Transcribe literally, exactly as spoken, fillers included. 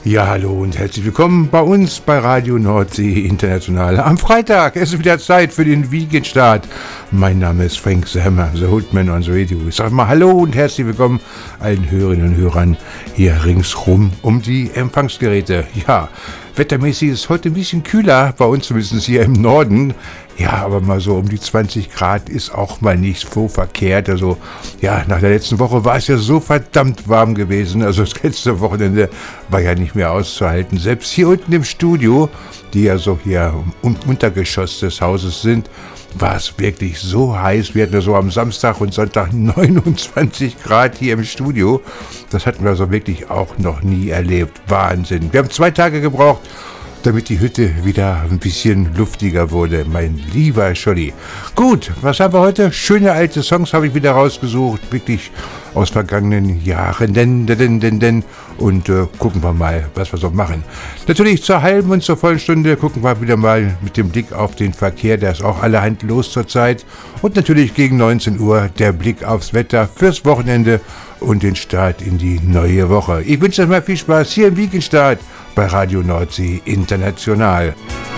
Ja, hallo und herzlich willkommen bei uns bei Radio Nordsee International. Am Freitag ist es wieder Zeit für den Weekendstart. Mein Name ist Frank Sammer, The Hoodman on the Radio. Ich sage mal hallo und herzlich willkommen allen Hörerinnen und Hörern hier ringsrum um die Empfangsgeräte. Ja, wettermäßig ist es heute ein bisschen kühler, bei uns zumindest hier im Norden. Ja, aber mal so um die zwanzig Grad ist auch mal nicht so verkehrt. Also, ja, nach der letzten Woche war es ja so verdammt warm gewesen. Also das letzte Wochenende war ja nicht mehr auszuhalten. Selbst hier unten im Studio, die ja so hier im Untergeschoss des Hauses sind, war es wirklich so heiß. Wir hatten ja so am Samstag und Sonntag neunundzwanzig Grad hier im Studio. Das hatten wir so wirklich auch noch nie erlebt. Wahnsinn. Wir haben zwei Tage gebraucht, damit die Hütte wieder ein bisschen luftiger wurde, mein lieber Scholli. Gut, was haben wir heute? Schöne alte Songs habe ich wieder rausgesucht, wirklich aus vergangenen Jahren, denn, denn, denn, denn, und äh, gucken wir mal, was wir so machen. Natürlich zur halben und zur vollen Stunde gucken wir wieder mal mit dem Blick auf den Verkehr, der ist auch allerhand los zurzeit. Und natürlich gegen neunzehn Uhr der Blick aufs Wetter fürs Wochenende und den Start in die neue Woche. Ich wünsche euch mal viel Spaß hier im Weekendstart bei Radio Nordsee International.